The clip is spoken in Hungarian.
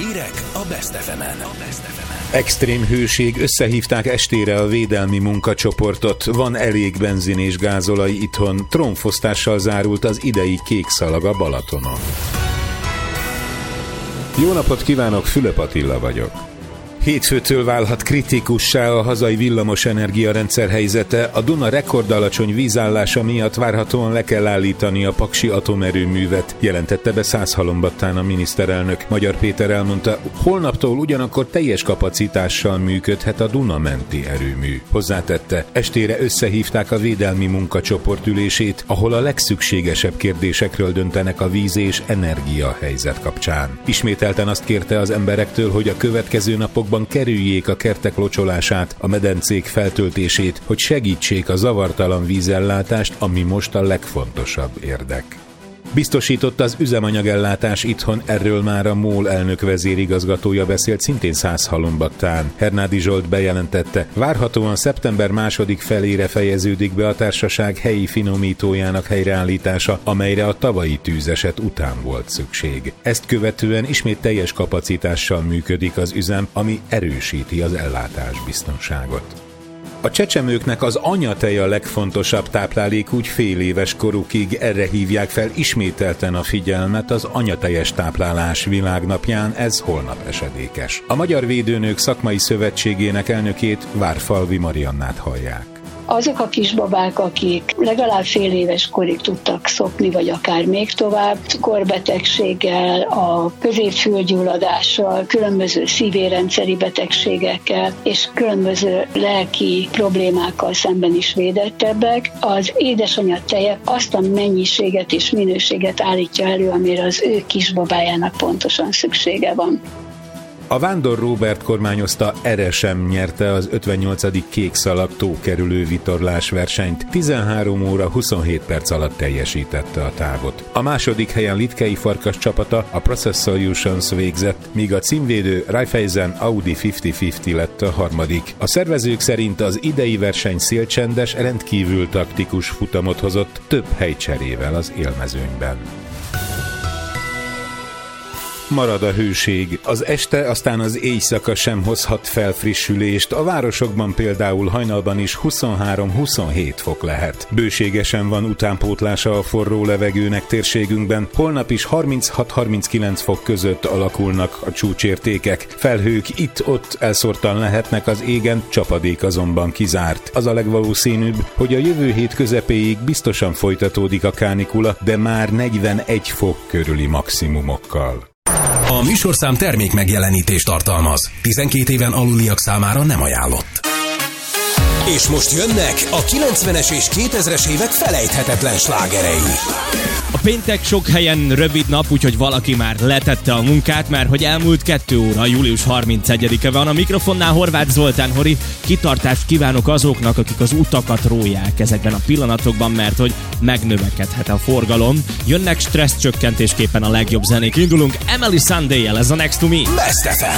Hírek a Best FM-en. Extrém hőség, összehívták estére a védelmi munkacsoportot, van elég benzin és gázolaj itthon, trónfosztással zárult az idei Kék Szalag a Balatonon. Jó napot kívánok, Fülöp Attila vagyok. Hétfőtől válhat kritikussá a hazai villamos energiarendszer helyzete. A Duna rekordalacsony vízállása miatt várhatóan le kell állítani a paksi atomerőművet, jelentette be Szászhalombattán a miniszterelnök. Magyar Péter elmondta, holnaptól ugyanakkor teljes kapacitással működhet a Duna menti erőmű. Hozzátette, estére összehívták a védelmi munkacsoport ülését, ahol a legszükségesebb kérdésekről döntenek a víz és energia helyzet kapcsán. Ismételten azt kérte az emberektől, hogy a következő napokban kerüljék a kertek locsolását, a medencék feltöltését, hogy segítsék a zavartalan vízellátást, ami most a legfontosabb érdek. Biztosított az üzemanyagellátás itthon, erről már a MOL elnök vezérigazgatója beszélt szintén Szászhalombattán. Hernádi Zsolt bejelentette, várhatóan szeptember második felére fejeződik be a társaság helyi finomítójának helyreállítása, amelyre a tavalyi tűzeset után volt szükség. Ezt követően ismét teljes kapacitással működik az üzem, ami erősíti az ellátásbiztonságot. A csecsemőknek az anyatej a legfontosabb táplálék úgy fél éves korukig, erre hívják fel ismételten a figyelmet az anyatejes táplálás világnapján, ez holnap esedékes. A Magyar Védőnők Szakmai Szövetségének elnökét, Várfalvi Mariannát hallják. Azok a kisbabák, akik legalább fél éves korig tudtak szopni, vagy akár még tovább, cukorbetegséggel, a középfülgyulladással, különböző szívérendszeri betegségekkel és különböző lelki problémákkal szemben is védettebbek, az édesanyja teje azt a mennyiséget és minőséget állítja elő, amire az ő kisbabájának pontosan szüksége van. A Vándor Róbert kormányozta Eresem nyerte az 58. Kék Szalag tókerülő vitorlás versenyt, 13 óra 27 perc alatt teljesítette a távot. A második helyen Litkei Farkas csapata, a Process Solutions végzett, míg a címvédő Raiffeisen Audi 50-50 lett a harmadik. A szervezők szerint az idei verseny szélcsendes, rendkívül taktikus futamot hozott, több helycserével az élmezőnyben. Marad a hőség. Az este, aztán az éjszaka sem hozhat felfrissülést. A városokban például hajnalban is 23-27 fok lehet. Bőségesen van utánpótlása a forró levegőnek térségünkben. Holnap is 36-39 fok között alakulnak a csúcsértékek. Felhők itt-ott elszórtan lehetnek az égen, csapadék azonban kizárt. Az a legvalószínűbb, hogy a jövő hét közepéig biztosan folytatódik a kánikula, de már 41 fok körüli maximumokkal. A műsorszám termék megjelenítést tartalmaz. 12 éven aluliak számára nem ajánlott. És most jönnek a 90-es és 2000-es évek felejthetetlen slágerei. A péntek sok helyen rövid nap, úgyhogy valaki már letette a munkát, mert hogy elmúlt 2 óra, július 31-e van. A mikrofonnál Horváth Zoltán, Hori, kitartást kívánok azoknak, akik az utakat róják ezekben a pillanatokban, mert hogy megnövekedhet a forgalom. Jönnek stresszcsökkentésképpen a legjobb zenék. Indulunk Emily Sunday-jel, ez a Next to Me. Best FM.